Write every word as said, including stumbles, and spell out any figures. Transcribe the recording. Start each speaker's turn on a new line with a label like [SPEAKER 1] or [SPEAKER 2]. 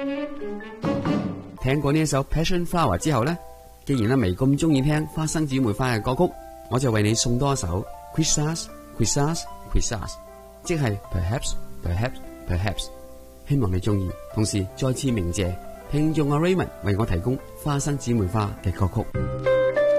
[SPEAKER 1] 聽過呢一首 Passion Flower 之後呢，既然阿眉咁中意聽花生姊妹花嘅歌曲，我就為你送多一首 Quizás Quizás Quizás， 即係 Perhaps Perhaps Perhaps， 希望你中意。同時再次鳴謝聽眾阿 Raymond 為我提供花生姊妹花嘅歌曲。